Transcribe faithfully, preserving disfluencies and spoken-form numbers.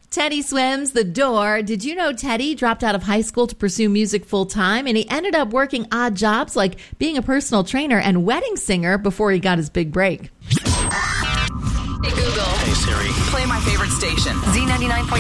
Teddy Swims, The Door. Did you know Teddy dropped out of high school to pursue music full time, and he ended up working odd jobs like being a personal trainer and wedding singer before he got his big break. Hey Google. Hey Siri. Play my favorite station. Z ninety-nine point